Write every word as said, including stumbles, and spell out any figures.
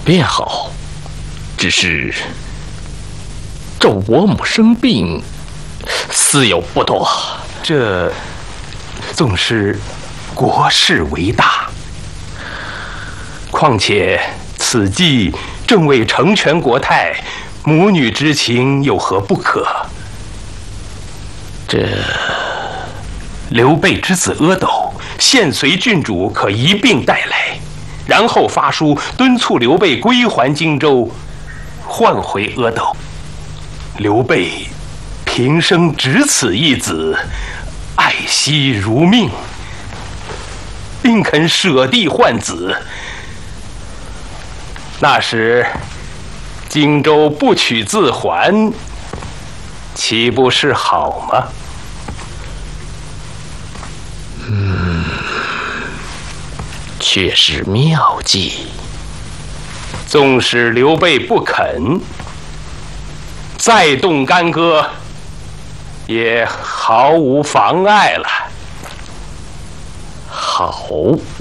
便好，只是这我母生病，似有不妥。 这纵是国事为大，况且此计正为成全国泰，母女之情有何不可？ 这刘备之子阿斗，现随郡主可一并带来，然后发书敦促刘备归还荆州，换回阿斗。刘备平生只此一子，爱惜如命，并肯舍弟换子。那时荆州不取自还，岂不是好吗？ 嗯，却是妙计。 纵使刘备不肯，再动干戈，也毫无妨碍了。 好。